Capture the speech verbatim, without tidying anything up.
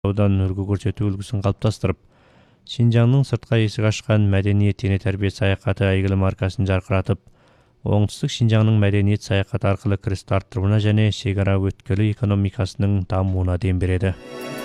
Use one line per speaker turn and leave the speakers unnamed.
одан үлгү көрсөтүү үлгүсүн калыптастырып, Шинжаңдын сыртка эсик ачкан мәдениет дене тарбия саякаты айгылы маркасын жаркыратып, оңтүстүк Шинжаңдын мәдениет саякаты аркылуу кыргызды арттырууна және чек ара өткөлү экономикасынын дамууна дем береді.